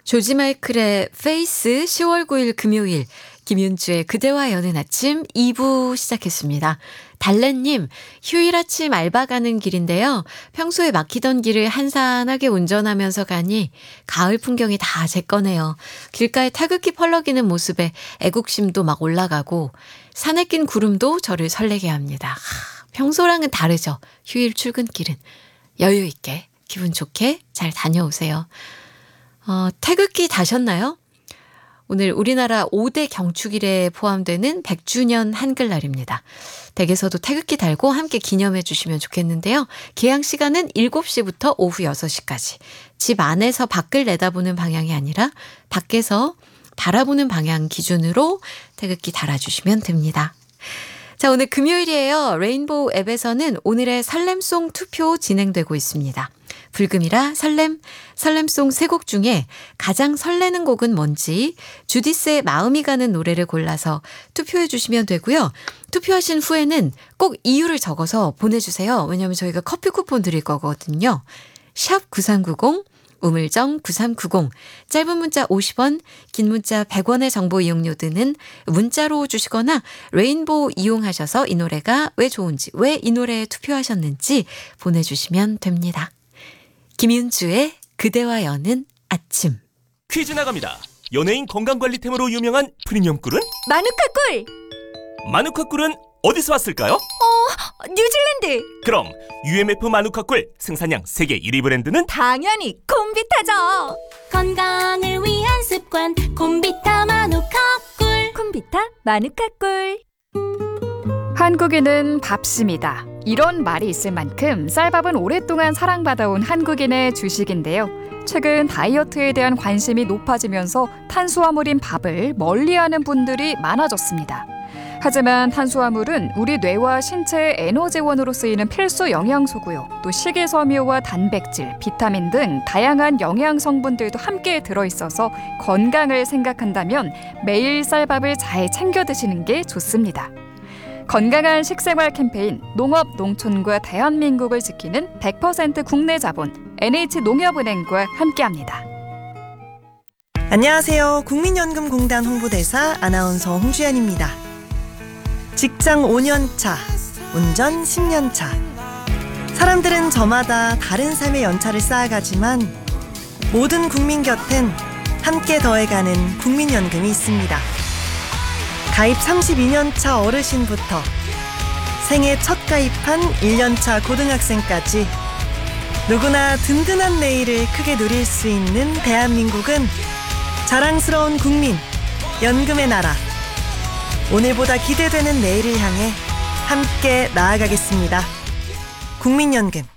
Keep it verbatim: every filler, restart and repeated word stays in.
조지 마이클의 페이스 시월 구일 금요일 김윤주의 그대와 여는 아침 이 부 시작했습니다. 달래님, 휴일 아침 알바 가는 길인데요. 평소에 막히던 길을 한산하게 운전하면서 가니 가을 풍경이 다 제 거네요. 길가에 타극기 펄럭이는 모습에 애국심도 막 올라가고 산에 낀 구름도 저를 설레게 합니다. 하, 평소랑은 다르죠. 휴일 출근길은. 여유 있게 기분 좋게 잘 다녀오세요. 어, 태극기 다셨나요? 오늘 우리나라 오 대 경축일에 포함되는 백 주년 한글날입니다. 댁에서도 태극기 달고 함께 기념해 주시면 좋겠는데요. 개항 시간은 일곱 시부터 오후 여섯 시까지. 집 안에서 밖을 내다보는 방향이 아니라 밖에서 바라보는 방향 기준으로 태극기 달아주시면 됩니다. 자, 오늘 금요일이에요. 레인보우 앱에서는 오늘의 설렘송 투표 진행되고 있습니다. 불금이라 설렘, 설렘송 세 곡 중에 가장 설레는 곡은 뭔지 주디스의 마음이 가는 노래를 골라서 투표해 주시면 되고요. 투표하신 후에는 꼭 이유를 적어서 보내주세요. 왜냐하면 저희가 커피 쿠폰 드릴 거거든요. 샵 구삼구공, 우물정 구삼구공, 짧은 문자 오십 원, 긴 문자 백 원의 정보 이용료 드는 문자로 주시거나 레인보우 이용하셔서 이 노래가 왜 좋은지, 왜 이 노래에 투표하셨는지 보내주시면 됩니다. 김윤주의 그대와 여는 아침. 퀴즈 나갑니다. 연예인 건강관리템으로 유명한 프리미엄 꿀은? 마누카 꿀! 마누카 꿀은 어디서 왔을까요? 어, 뉴질랜드! 그럼 유엠에프 마누카 꿀 생산량 세계 일 위 브랜드는? 당연히 콤비타죠! 건강을 위한 습관 콤비타 마누카 꿀. 콤비타 마누카 꿀. 한국인은 밥심이다. 이런 말이 있을 만큼 쌀밥은 오랫동안 사랑받아온 한국인의 주식인데요. 최근 다이어트에 대한 관심이 높아지면서 탄수화물인 밥을 멀리하는 분들이 많아졌습니다. 하지만 탄수화물은 우리 뇌와 신체의 에너지원으로 쓰이는 필수 영양소고요. 또 식이섬유와 단백질, 비타민 등 다양한 영양 성분들도 함께 들어있어서 건강을 생각한다면 매일 쌀밥을 잘 챙겨 드시는 게 좋습니다. 건강한 식생활 캠페인 농업, 농촌과 대한민국을 지키는 백 퍼센트 국내 자본 엔에이치농협은행과 함께합니다. 안녕하세요. 국민연금공단 홍보대사 아나운서 홍주연입니다. 직장 오 년 차, 운전 십 년 차. 사람들은 저마다 다른 삶의 연차를 쌓아가지만 모든 국민 곁엔 함께 더해가는 국민연금이 있습니다. 가입 삼십이 년 차 어르신부터 생애 첫 가입한 일 년 차 고등학생까지 누구나 든든한 내일을 크게 누릴 수 있는 대한민국은 자랑스러운 국민, 연금의 나라. 오늘보다 기대되는 내일을 향해 함께 나아가겠습니다. 국민연금